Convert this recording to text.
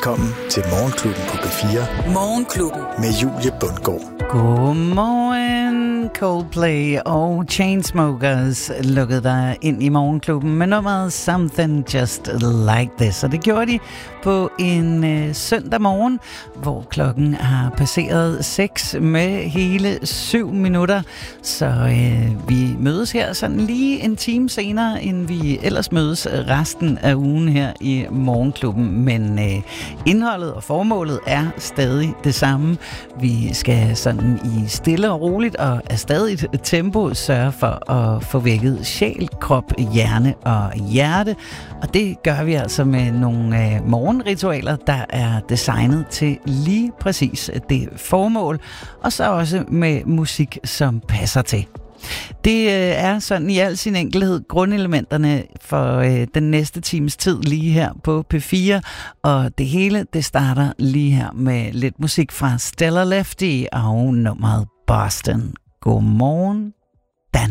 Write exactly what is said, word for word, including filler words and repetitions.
Velkommen til Morgenklubben på P fire. Morgenklubben. Med Julie Bundgaard. Godmorgen, Coldplay og Chainsmokers lukkede der ind i Morgenklubben med nummeret Something Just Like This. Og det gjorde de på en øh, søndag morgen, hvor klokken har passeret seks med hele syv minutter. Så øh, vi mødes her sådan lige en time senere, end vi ellers mødes resten af ugen her i Morgenklubben. Men øh, indholdet og formålet er stadig det samme. Vi skal sådan i stille og roligt og af stadigt tempo sørge for at få vækket sjæl, krop, hjerne og hjerte. Og det gør vi altså med nogle øh, morgenritualer, der er designet til lige præcis det formål. Og så også med musik, som passer til. Det øh, er sådan i al sin enkelhed grundelementerne for øh, den næste times tid lige her på P fire, og det hele det starter lige her med lidt musik fra Stella Lefty og nummeret Boston. Godmorgen.